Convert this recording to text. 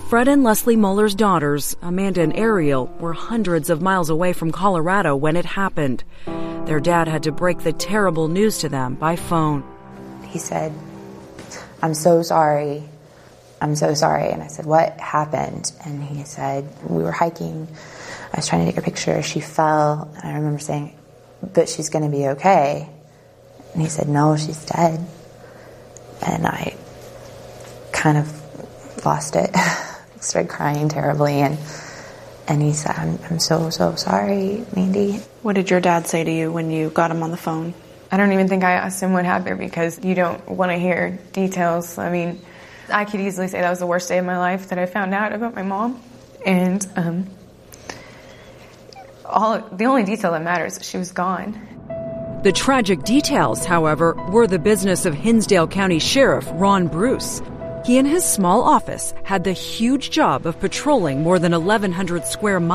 Fred and Leslie Muller's daughters, Amanda and Ariel, were hundreds of miles away from Colorado when it happened. Their dad had to break the terrible news to them by phone. He said, "I'm so sorry. I'm so sorry." And I said, "What happened?" And he said, "We were hiking. I was trying to take a picture. She fell." And I remember saying, "But she's going to be okay." And he said, "No, she's dead." And I kind of lost it. Started crying terribly. And he said, I'm so sorry, Mandy." What did your dad say to you when you got him on the phone? I don't even think I asked him what happened because you don't want to hear details. I mean, I could easily say that was the worst day of my life that I found out about my mom. And the only detail that matters is that she was gone. The tragic details, however, were the business of Hinsdale County Sheriff Ron Bruce. He and his small office had the huge job of patrolling more than 1,100 square miles